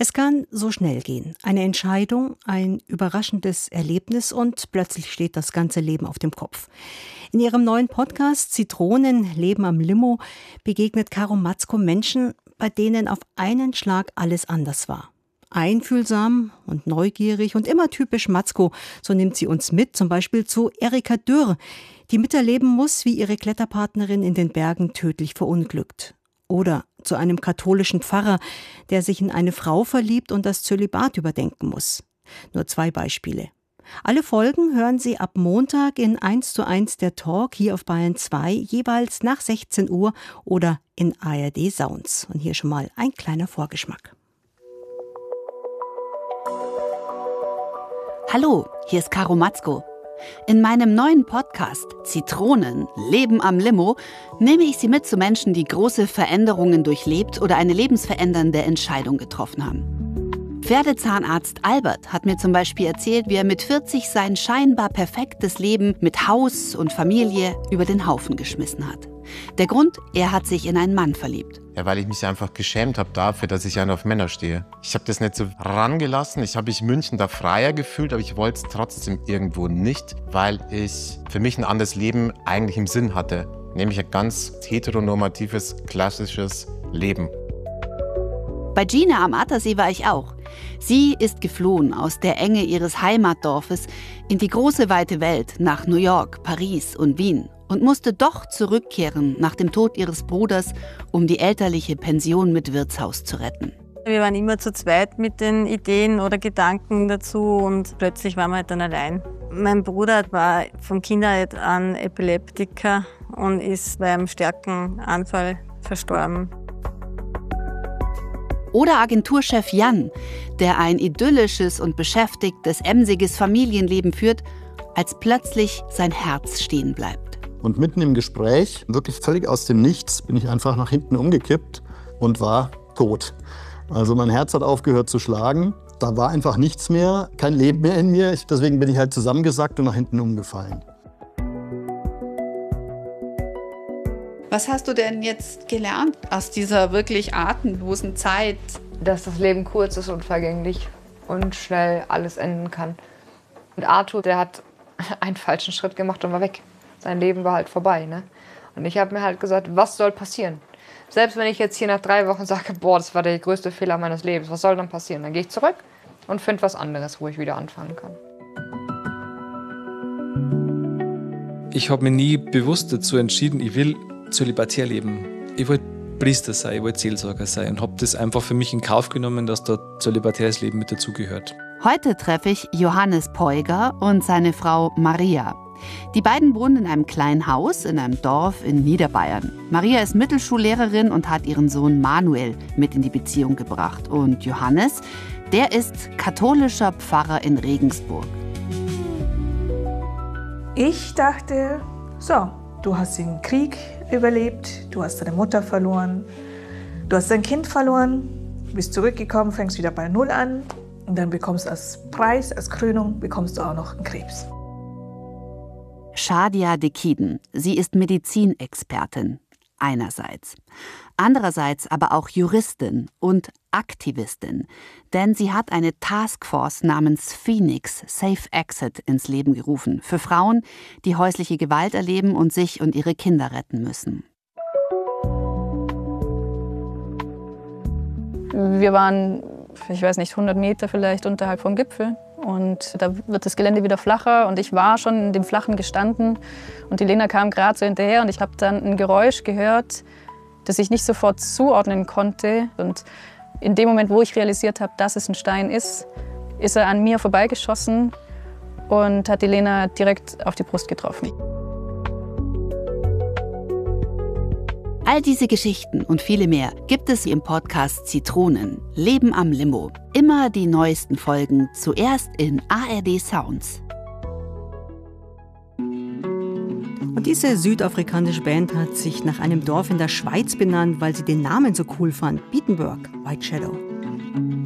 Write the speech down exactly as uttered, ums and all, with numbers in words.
Es kann so schnell gehen. Eine Entscheidung, ein überraschendes Erlebnis und plötzlich steht das ganze Leben auf dem Kopf. In ihrem neuen Podcast Zitronen, Leben am Limo begegnet Caro Matzko Menschen, bei denen auf einen Schlag alles anders war. Einfühlsam und neugierig und immer typisch Matzko, so nimmt sie uns mit, zum Beispiel zu Erika Dürr, die miterleben muss, wie ihre Kletterpartnerin in den Bergen tödlich verunglückt. Oder zu einem katholischen Pfarrer, der sich in eine Frau verliebt und das Zölibat überdenken muss. Nur zwei Beispiele. Alle Folgen hören Sie ab Montag in eins zu eins der Talk hier auf Bayern zwei, jeweils nach sechzehn Uhr oder in A R D Sounds. Und hier schon mal ein kleiner Vorgeschmack. Hallo, hier ist Caro Matzko. In meinem neuen Podcast Zitronen, Leben am Limo nehme ich Sie mit zu Menschen, die große Veränderungen durchlebt oder eine lebensverändernde Entscheidung getroffen haben. Pferdezahnarzt Albert hat mir zum Beispiel erzählt, wie er mit vierzig sein scheinbar perfektes Leben mit Haus und Familie über den Haufen geschmissen hat. Der Grund, er hat sich in einen Mann verliebt. Ja, weil ich mich einfach geschämt habe dafür, dass ich ja auf Männer stehe. Ich habe das nicht so rangelassen. Ich habe mich in München da freier gefühlt, aber ich wollte es trotzdem irgendwo nicht, weil ich für mich ein anderes Leben eigentlich im Sinn hatte. Nämlich ein ganz heteronormatives, klassisches Leben. Bei Gina am Attersee war ich auch. Sie ist geflohen aus der Enge ihres Heimatdorfes in die große weite Welt nach New York, Paris und Wien und musste doch zurückkehren nach dem Tod ihres Bruders, um die elterliche Pension mit Wirtshaus zu retten. Wir waren immer zu zweit mit den Ideen oder Gedanken dazu und plötzlich waren wir halt dann allein. Mein Bruder war von Kindheit an Epileptiker und ist bei einem starken Anfall verstorben. Oder Agenturchef Jan, der ein idyllisches und beschäftigtes, emsiges Familienleben führt, als plötzlich sein Herz stehen bleibt. Und mitten im Gespräch, wirklich völlig aus dem Nichts, bin ich einfach nach hinten umgekippt und war tot. Also mein Herz hat aufgehört zu schlagen. Da war einfach nichts mehr, kein Leben mehr in mir. Ich, deswegen bin ich halt zusammengesackt und nach hinten umgefallen. Was hast du denn jetzt gelernt aus dieser wirklich atemlosen Zeit? Dass das Leben kurz ist und vergänglich und schnell alles enden kann. Und Arthur, der hat einen falschen Schritt gemacht und war weg. Sein Leben war halt vorbei, ne? Und ich habe mir halt gesagt, was soll passieren? Selbst wenn ich jetzt hier nach drei Wochen sage, boah, das war der größte Fehler meines Lebens, was soll dann passieren? Dann gehe ich zurück und finde was anderes, wo ich wieder anfangen kann. Ich habe mich nie bewusst dazu entschieden, ich will zölibatär leben. Ich wollte Priester sein, ich wollte Seelsorger sein und habe das einfach für mich in Kauf genommen, dass da zölibatäres Leben mit dazugehört. Heute treffe ich Johannes Peuger und seine Frau Maria. Die beiden wohnen in einem kleinen Haus in einem Dorf in Niederbayern. Maria ist Mittelschullehrerin und hat ihren Sohn Manuel mit in die Beziehung gebracht. Und Johannes, der ist katholischer Pfarrer in Regensburg. Ich dachte, so, du hast den Krieg überlebt, du hast deine Mutter verloren, du hast dein Kind verloren, bist zurückgekommen, fängst wieder bei Null an und dann bekommst du als Preis, als Krönung, bekommst du auch noch einen Krebs. Shadia Dekiden. Sie ist Medizinexpertin, einerseits. Andererseits aber auch Juristin und Aktivistin. Denn sie hat eine Taskforce namens Phoenix Safe Exit ins Leben gerufen. Für Frauen, die häusliche Gewalt erleben und sich und ihre Kinder retten müssen. Wir waren, ich weiß nicht, hundert Meter vielleicht unterhalb vom Gipfel. Und da wird das Gelände wieder flacher und ich war schon in dem Flachen gestanden und die Lena kam gerade so hinterher und ich habe dann ein Geräusch gehört, das ich nicht sofort zuordnen konnte. Und in dem Moment, wo ich realisiert habe, dass es ein Stein ist, ist er an mir vorbeigeschossen und hat die Lena direkt auf die Brust getroffen. All diese Geschichten und viele mehr gibt es im Podcast Zitronen, Leben am Limo. Immer die neuesten Folgen, zuerst in A R D Sounds. Und diese südafrikanische Band hat sich nach einem Dorf in der Schweiz benannt, weil sie den Namen so cool fand. Bietenberg, White Shadow.